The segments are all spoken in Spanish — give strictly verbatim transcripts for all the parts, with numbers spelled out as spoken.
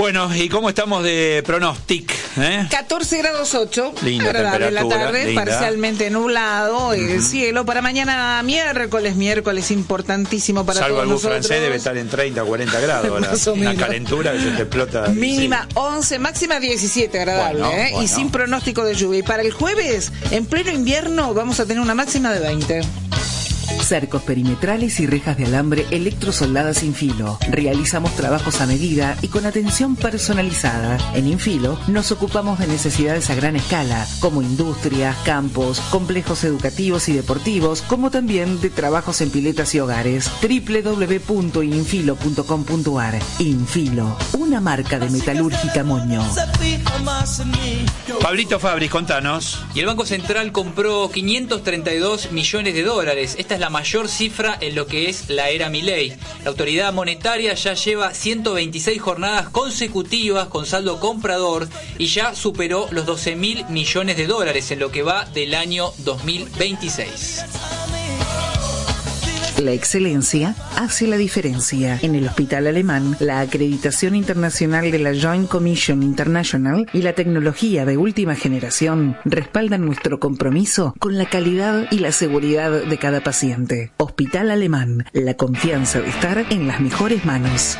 Bueno, ¿y cómo estamos de pronóstico? ¿Eh? catorce grados ocho, linda agradable la tarde, linda. Parcialmente nublado uh-huh. el cielo. Para mañana miércoles, miércoles importantísimo para Salvo todos algún nosotros. francés debe estar en treinta, cuarenta grados, la, una calentura que se te explota. Mínima sí. once, máxima diecisiete, agradable, bueno, ¿eh? bueno. Y sin pronóstico de lluvia. Y para el jueves, en pleno invierno, vamos a tener una máxima de veinte. Cercos perimetrales y rejas de alambre electrosoldadas sin filo. Realizamos trabajos a medida y con atención personalizada. En Infilo nos ocupamos de necesidades a gran escala, como industrias, campos, complejos educativos y deportivos, como también de trabajos en piletas y hogares. doble u doble u doble u punto infilo punto com punto a r. Infilo, una marca de metalúrgica Moño. Pablito Fabris, contanos. Y el Banco Central compró quinientos treinta y dos millones de dólares. Esta es la mayor cifra en lo que es la era Milei. La autoridad monetaria ya lleva ciento veintiséis jornadas consecutivas con saldo comprador y ya superó los doce mil millones de dólares en lo que va del año dos mil veintiséis. La excelencia hace la diferencia. En el Hospital Alemán, la acreditación internacional de la Joint Commission International y la tecnología de última generación respaldan nuestro compromiso con la calidad y la seguridad de cada paciente. Hospital Alemán, la confianza de estar en las mejores manos.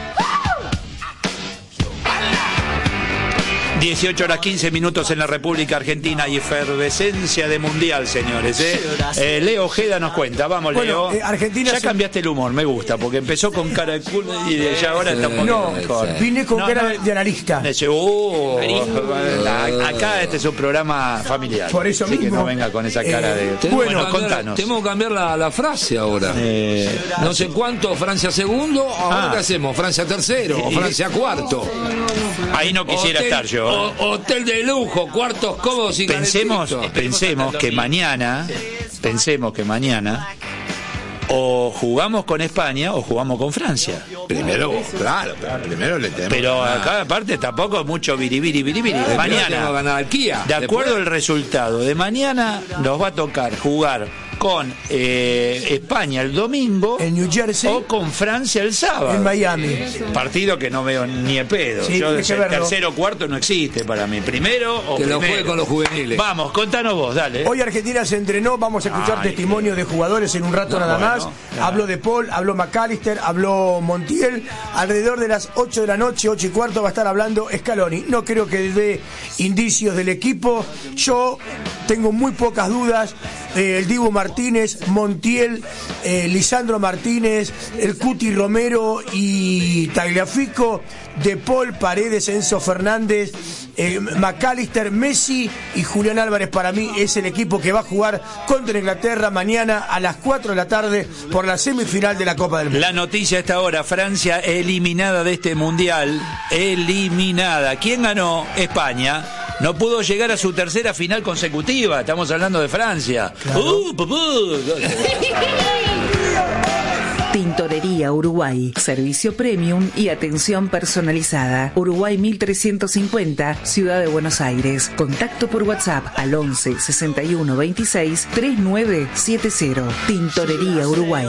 dieciocho horas quince minutos en la República Argentina y efervescencia de mundial, señores. ¿eh? Eh, Leo Ojeda nos cuenta, vamos bueno, Leo. Eh, Argentina ya se... cambiaste el humor, me gusta, porque empezó con cara de culo y de ya ahora está un poquito no, mejor. Vine con no, cara no, de analista. Dice, uh, acá este es un programa familiar. Por eso así mismo. que no venga con esa cara eh, de... Bueno, bueno contanos. Tenemos que cambiar la, la frase ahora. Eh, no sé cuánto, Francia segundo, ahora ah. ¿qué hacemos? Francia tercero, o Francia cuarto. Ahí no quisiera hotel, estar yo. O, hotel de lujo, cuartos cómodos y Pensemos, calentitos. pensemos que mañana, pensemos que mañana o jugamos con España o jugamos con Francia. Primero, claro, pero primero le tenemos. Pero acá aparte tampoco mucho biribiri, biribiri. Mañana, anarquía. de acuerdo al resultado de mañana, nos va a tocar jugar con eh, España el domingo en New Jersey o con Francia el sábado en Miami. Partido que no veo ni de pedo. Sí, yo que tercero o cuarto no existe para mí. Primero o que primero. lo juegue con los juveniles. Vamos, contanos vos, dale. Hoy Argentina se entrenó, vamos a escuchar Ay, testimonios de jugadores en un rato no, nada bueno, más. Claro. Habló de Paul, habló McAllister, habló Montiel. Alrededor de las ocho de la noche, ocho y cuarto, va a estar hablando Scaloni. No creo que dé indicios del equipo. Yo tengo muy pocas dudas. Eh, el Dibu Martínez, Montiel, eh, Lisandro Martínez, el Cuti Romero y Tagliafico, De Paul, Paredes, Enzo Fernández, eh, McAllister, Messi y Julián Álvarez. Para mí es el equipo que va a jugar contra Inglaterra mañana a las cuatro de la tarde por la semifinal de la Copa del Mundo. La noticia a esta hora: Francia eliminada de este mundial, eliminada. ¿Quién ganó? España. No pudo llegar a su tercera final consecutiva. Estamos hablando de Francia. Claro. Uh, pu, pu. Tintorería Uruguay, servicio premium y atención personalizada. Uruguay mil trescientos cincuenta, Ciudad de Buenos Aires. Contacto por WhatsApp al once sesenta y uno veintiséis treinta y nueve setenta. Tintorería Uruguay.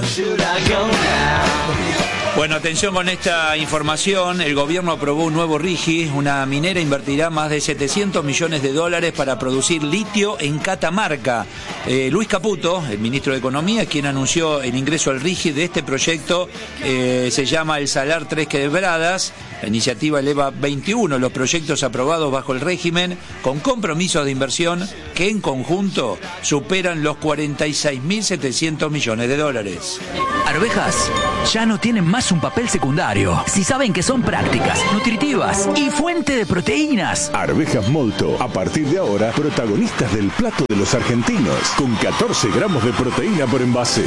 Bueno, atención con esta información. El gobierno aprobó un nuevo RIGI. Una minera invertirá más de setecientos millones de dólares para producir litio en Catamarca. Eh, Luis Caputo, el ministro de Economía, quien anunció el ingreso al RIGI de este proyecto. Eh, se llama el Salar Tres Quebradas. La iniciativa eleva veintiuno los proyectos aprobados bajo el régimen con compromisos de inversión que en conjunto superan los cuarenta y seis mil setecientos millones de dólares. Arvejas ya no tienen más un papel secundario. Si saben que son prácticas, nutritivas y fuente de proteínas. Arvejas Molto, a partir de ahora, protagonistas del plato de los argentinos, con catorce gramos de proteína por envase.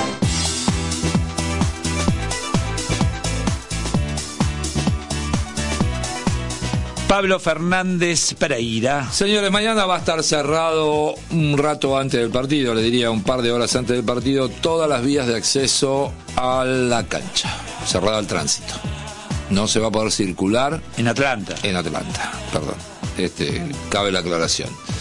Pablo Fernández Pereira. Señores, mañana va a estar cerrado un rato antes del partido, le diría un par de horas antes del partido, todas las vías de acceso a la cancha, cerrado al tránsito. No se va a poder circular. En Atlanta. En Atlanta, perdón. Este, cabe la aclaración.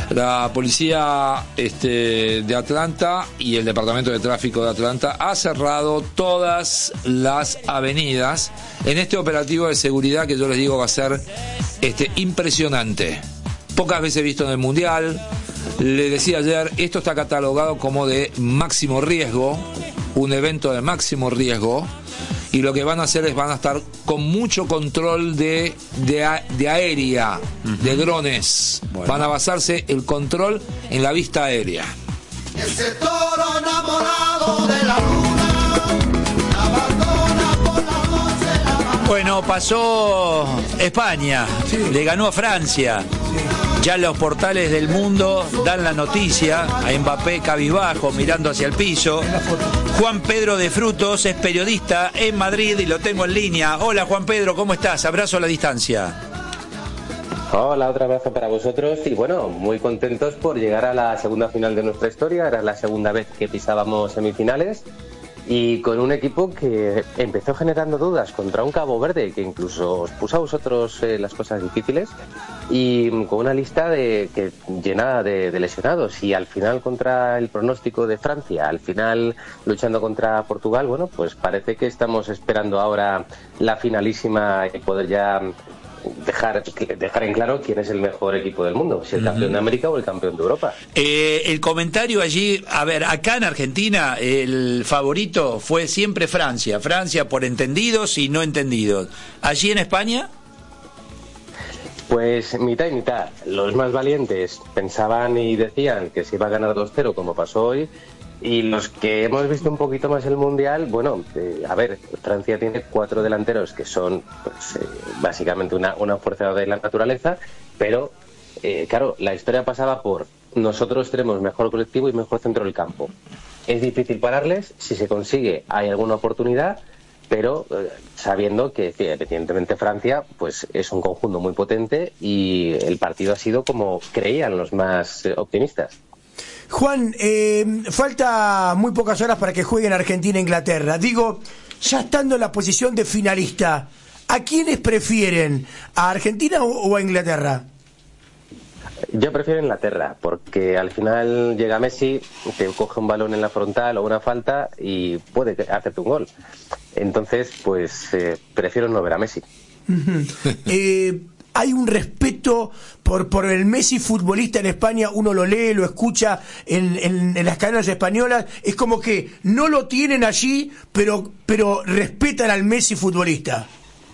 La policía este, de Atlanta y el departamento de tráfico de Atlanta ha cerrado todas las avenidas en este operativo de seguridad que yo les digo va a ser este, impresionante. Pocas veces visto en el Mundial. Le decía ayer, esto está catalogado como de máximo riesgo, un evento de máximo riesgo, y lo que van a hacer es van a estar con mucho control de, de, de aérea, uh-huh. de drones. Bueno. Van a basarse el control en la vista aérea. Ese toro enamorado de la luna, abandona por la noche la... Bueno, pasó España, sí. Le ganó a Francia. Sí. Ya los portales del mundo dan la noticia, a Mbappé cabizbajo, mirando hacia el piso. Juan Pedro de Frutos es periodista en Madrid y lo tengo en línea. Hola Juan Pedro, ¿cómo estás? Abrazo a la distancia. Hola, otro abrazo para vosotros y bueno, muy contentos por llegar a la segunda final de nuestra historia. Era la segunda vez que pisábamos semifinales y con un equipo que empezó generando dudas contra un Cabo Verde que incluso os puso a vosotros eh, las cosas difíciles y con una lista de, que, llena de, de lesionados y al final contra el pronóstico de Francia, al final luchando contra Portugal, bueno, pues parece que estamos esperando ahora la finalísima y poder ya dejar, dejar en claro quién es el mejor equipo del mundo, si el campeón de América o el campeón de Europa. Eh, el comentario allí, a ver, acá en Argentina el favorito fue siempre Francia, Francia por entendidos y no entendidos. ¿Allí en España? Pues mitad y mitad. Los más valientes pensaban y decían que se iba a ganar dos cero como pasó hoy. Y los que hemos visto un poquito más el Mundial, bueno, eh, a ver, Francia tiene cuatro delanteros que son pues, eh, básicamente una, una fuerza de la naturaleza, pero eh, claro, la historia pasaba por nosotros tenemos mejor colectivo y mejor centro del campo. Es difícil pararles, si se consigue hay alguna oportunidad, pero eh, sabiendo que evidentemente Francia pues es un conjunto muy potente y el partido ha sido como creían los más eh, optimistas. Juan, eh, falta muy pocas horas para que jueguen Argentina e Inglaterra. Digo, ya estando en la posición de finalista, ¿a quiénes prefieren? ¿A Argentina o, o a Inglaterra? Yo prefiero Inglaterra, porque al final llega Messi, te coge un balón en la frontal o una falta y puede hacerte un gol. Entonces, pues eh, prefiero no ver a Messi. Uh-huh. eh... Hay un respeto por por el Messi futbolista en España, uno lo lee, lo escucha en, en, en las cadenas españolas, es como que no lo tienen allí, pero pero respetan al Messi futbolista.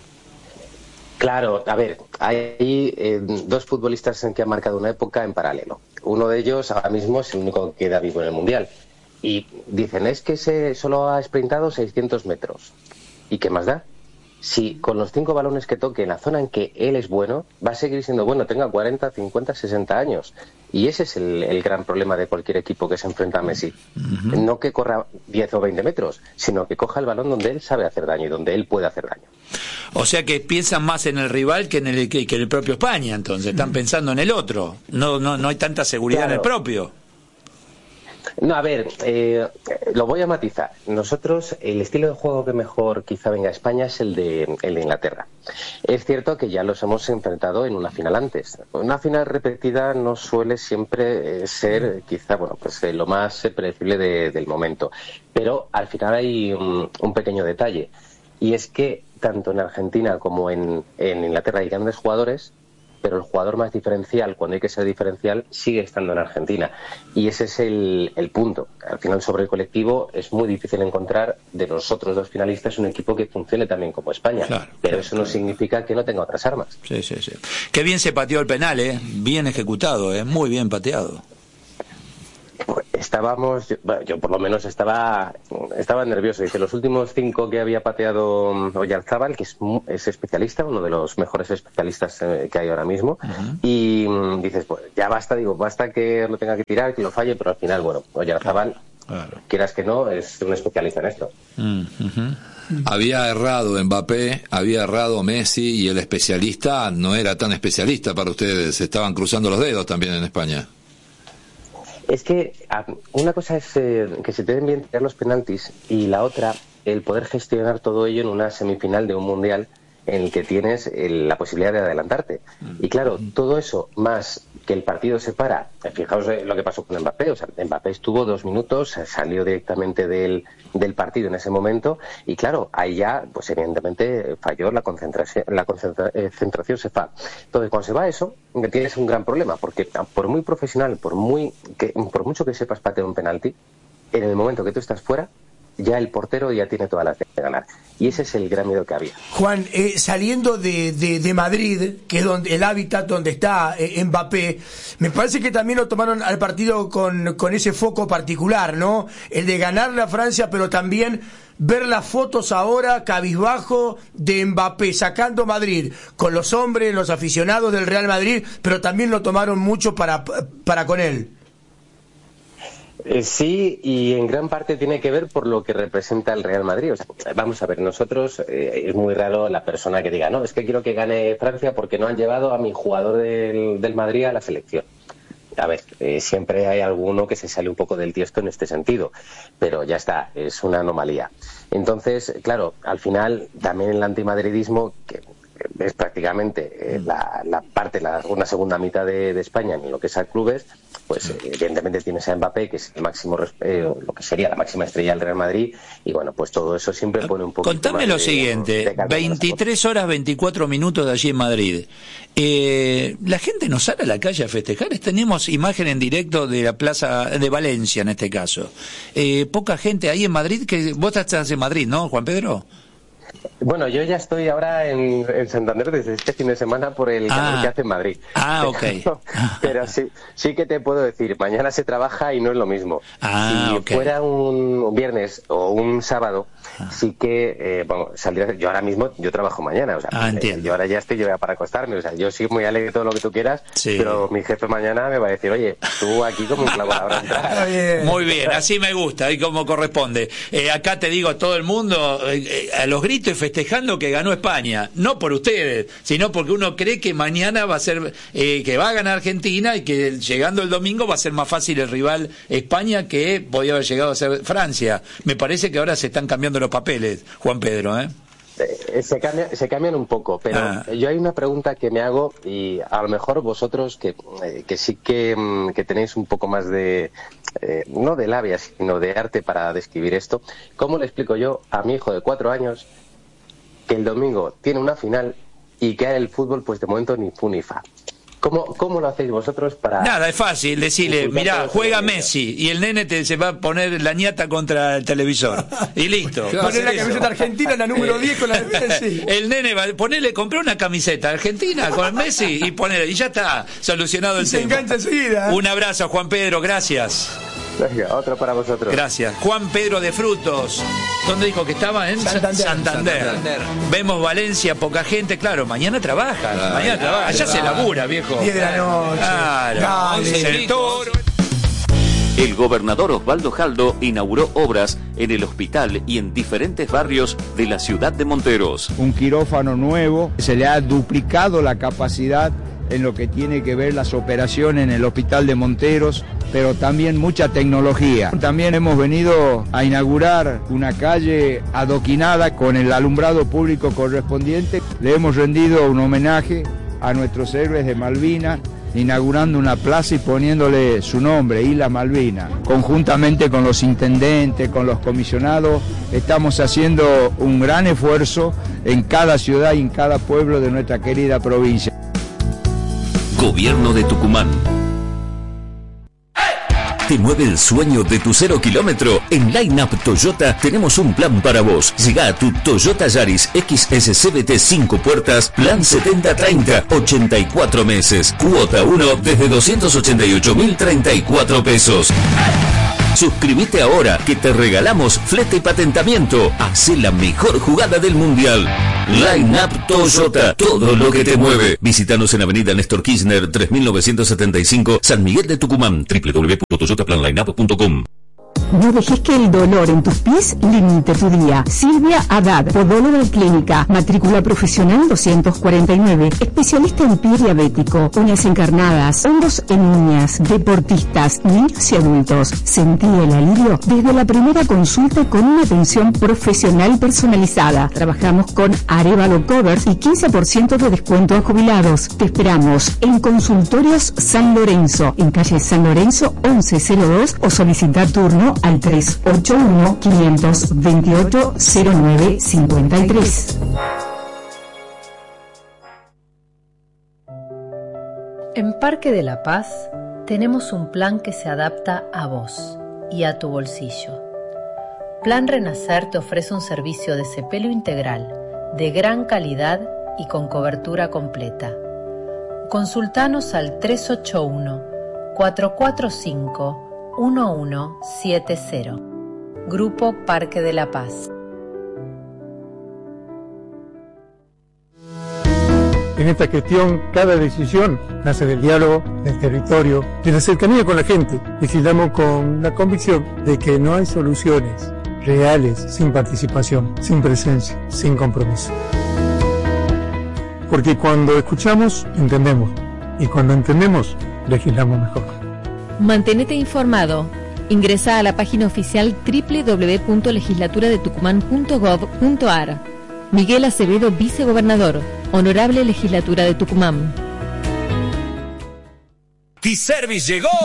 Claro, a ver, hay eh, dos futbolistas en que han marcado una época en paralelo. Uno de ellos ahora mismo es el único que queda vivo en el Mundial. Y dicen, es que se solo ha sprintado seiscientos metros. ¿Y qué más da? Si con los cinco balones que toque en la zona en que él es bueno, va a seguir siendo bueno, tenga cuarenta, cincuenta, sesenta años. Y ese es el, el gran problema de cualquier equipo que se enfrenta a Messi. Uh-huh. No que corra diez o veinte metros, sino que coja el balón donde él sabe hacer daño y donde él puede hacer daño. O sea que piensan más en el rival que en el, que, que en el propio España, entonces. Están pensando en el otro. No, no, no hay tanta seguridad claro. en el propio. No, a ver, eh, lo voy a matizar. Nosotros, el estilo de juego que mejor quizá venga a España es el de, el de Inglaterra. Es cierto que ya los hemos enfrentado en una final antes. Una final repetida no suele siempre ser quizá, bueno, pues eh, lo más predecible de, del momento. Pero al final hay un, un pequeño detalle. Y es que tanto en Argentina como en, en Inglaterra hay grandes jugadores, pero el jugador más diferencial, cuando hay que ser diferencial, sigue estando en Argentina. Y ese es el, el punto. Al final, sobre el colectivo, es muy difícil encontrar de los otros dos finalistas un equipo que funcione también como España. Claro, pero claro, eso no claro. significa que no tenga otras armas. Sí, sí, sí. Qué bien se pateó el penal, ¿eh? Bien ejecutado, ¿eh? Muy bien pateado. Estábamos, yo, bueno, yo por lo menos estaba estaba nervioso. Dice, los últimos cinco que había pateado Oyarzábal, que es, es especialista, uno de los mejores especialistas eh, que hay ahora mismo, uh-huh. y mm, dices, pues ya basta, digo, basta que lo tenga que tirar, que lo falle, pero al final, bueno, Oyarzábal, claro. quieras que no, es un especialista en esto. Uh-huh. Había errado Mbappé, había errado Messi, y el especialista no era tan especialista para ustedes, estaban cruzando los dedos también en España. Es que una cosa es eh, que se te den bien tirar los penaltis y la otra, el poder gestionar todo ello en una semifinal de un mundial en el que tienes el, la posibilidad de adelantarte. Y claro, todo eso más que el partido se para. Fijaos lo que pasó con Mbappé. O sea, Mbappé estuvo dos minutos, salió directamente del, del partido en ese momento y claro, ahí ya, pues evidentemente falló la concentración, la concentración se va. Entonces, cuando se va eso, tienes un gran problema, porque por muy profesional, por muy que, por mucho que sepas patear un penalti, en el momento que tú estás fuera, ya el portero ya tiene todas las de ganar. Y ese es el gran miedo que había. Juan, eh, saliendo de, de, de Madrid, que es donde el hábitat donde está eh, Mbappé, me parece que también lo tomaron al partido con, con ese foco particular, ¿no? El de ganarle a Francia, pero también ver las fotos ahora cabizbajo de Mbappé sacando Madrid con los hombres, los aficionados del Real Madrid, pero también lo tomaron mucho para, para con él. Eh, sí, y en gran parte tiene que ver por lo que representa el Real Madrid. O sea, vamos a ver, nosotros, eh, es muy raro la persona que diga, no, es que quiero que gane Francia porque no han llevado a mi jugador del, del Madrid a la selección. A ver, eh, siempre hay alguno que se sale un poco del tiesto en este sentido, pero ya está, es una anomalía. Entonces, claro, al final también el antimadridismo, que es prácticamente eh, la, la parte, la, una segunda mitad de, de España en lo que es a clubes, pues eh, evidentemente tienes a Mbappé, que es el máximo, eh, lo que sería la máxima estrella del Real Madrid, y bueno, pues todo eso siempre pone un poco. Contame lo de, siguiente, de veintitrés horas veinticuatro minutos de allí en Madrid. Eh, la gente no sale a la calle a festejar. Tenemos imagen en directo de la plaza de Valencia en este caso. Eh, poca gente ahí en Madrid, que vos estás en Madrid, ¿no, Juan Pedro? Bueno, yo ya estoy ahora en, en Santander desde este fin de semana por el calor ah. que hace en Madrid. Ah, ok. Pero, pero sí, sí que te puedo decir, mañana se trabaja y no es lo mismo. Ah, si okay. fuera un viernes o un sábado, ah. sí que, eh, bueno, saldría, yo ahora mismo, yo trabajo mañana, o sea, ah, eh, yo ahora ya estoy yo para acostarme, o sea, yo sí muy alegre todo lo que tú quieras, sí. Pero mi jefe mañana me va a decir, oye, tú aquí como un clavo a la hora de entrar. Muy bien, así me gusta y como corresponde. Eh, acá te digo a todo el mundo, eh, a los gritos y festejando que ganó España, no por ustedes, sino porque uno cree que mañana va a ser, eh, que va a ganar Argentina y que llegando el domingo va a ser más fácil el rival España que podía haber llegado a ser Francia. Me parece que ahora se están cambiando los papeles, Juan Pedro, ¿eh? Eh, se, cambia, se cambian un poco, pero ah. yo hay una pregunta que me hago y a lo mejor vosotros que, eh, que sí que, que tenéis un poco más de, eh, no de labia, sino de arte para describir esto, ¿cómo le explico yo a mi hijo de cuatro años que el domingo tiene una final y que el fútbol pues de momento ni fu ni fa? ¿Cómo, ¿Cómo lo hacéis vosotros para...? Nada, es fácil decirle, mirá, juega Messi y el nene te, se va a poner la ñata contra el televisor y listo. Poner la camiseta argentina, la número diez con la de Messi. El nene va a ponerle, compré una camiseta argentina con Messi y poner y ya está solucionado el y tema. Se engancha enseguida. Un abrazo, Juan Pedro, gracias. Venga, otro para vosotros. Gracias. Juan Pedro de Frutos. ¿Dónde dijo que estaba? En Santander. Santander. Santander. Vemos Valencia, poca gente. Claro, mañana trabaja. Claro, mañana claro, trabaja. Allá se labura, viejo. diez de la noche. Claro. Dale. El toro. El gobernador Osvaldo Jaldo inauguró obras en el hospital y en diferentes barrios de la ciudad de Monteros. Un quirófano nuevo, se le ha duplicado la capacidad en lo que tiene que ver las operaciones en el hospital de Monteros, pero también mucha tecnología. También hemos venido a inaugurar una calle adoquinada con el alumbrado público correspondiente. Le hemos rendido un homenaje a nuestros héroes de Malvinas, inaugurando una plaza y poniéndole su nombre, Isla Malvina. Conjuntamente con los intendentes, con los comisionados, estamos haciendo un gran esfuerzo en cada ciudad y en cada pueblo de nuestra querida provincia. Gobierno de Tucumán. ¿Te mueve el sueño de tu cero kilómetro? En Line Up Toyota tenemos un plan para vos. Llega a tu Toyota Yaris X S C V T cinco puertas, plan setenta treinta, ochenta y cuatro meses. Cuota uno desde doscientos ochenta y ocho mil treinta y cuatro pesos. Suscríbete ahora que te regalamos flete y patentamiento. Hacé la mejor jugada del mundial. Line Up Toyota, todo lo que te mueve. Visítanos en Avenida Néstor Kirchner tres mil novecientos setenta y cinco, San Miguel de Tucumán. doble u doble u doble u punto toyota plan line up punto com. No dejes que el dolor en tus pies limite tu día. Silvia Haddad, podóloga clínica, matrícula profesional doscientos cuarenta y nueve, especialista en pie diabético, uñas encarnadas, hongos en uñas, deportistas, niños y adultos. Sentí el alivio desde la primera consulta con una atención profesional personalizada. Trabajamos con Arevalo Covers y quince por ciento de descuento a jubilados. Te esperamos en Consultorios San Lorenzo, en calle San Lorenzo once cero dos, o solicita turno al tres ocho uno, cinco dos ocho, cero nueve cinco tres. En Parque de la Paz tenemos un plan que se adapta a vos y a tu bolsillo. Plan Renacer te ofrece un servicio de cepelo integral, de gran calidad y con cobertura completa. Consultanos al tres ocho uno, cuatro cuatro cinco, uno uno siete cero. Grupo Parque de la Paz. En esta gestión, cada decisión nace del diálogo, del territorio, de la cercanía con la gente. Legislamos con la convicción de que no hay soluciones reales sin participación, sin presencia, sin compromiso. Porque cuando escuchamos, entendemos. Y cuando entendemos, legislamos mejor. Mantenete informado. Ingresa a la página oficial doble u doble u doble u punto legislatura de tucumán punto gov punto ar. Miguel Acevedo, vicegobernador. Honorable Legislatura de Tucumán. T-Service llegó.